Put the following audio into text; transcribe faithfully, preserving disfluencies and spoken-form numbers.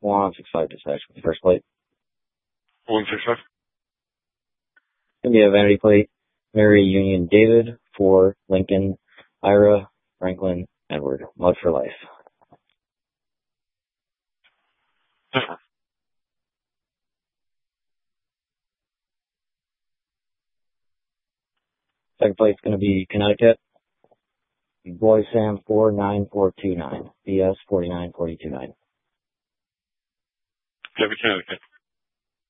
one six five dispatch with the first plate. one six five. Gonna be a vanity plate. Mary Union David for Lincoln, Ira, Franklin, Edward. Mud for life. Uh-huh. Second plate's gonna be Connecticut. Boy Sam four nine four two nine. B S four nine four two nine. Kevin Connecticut.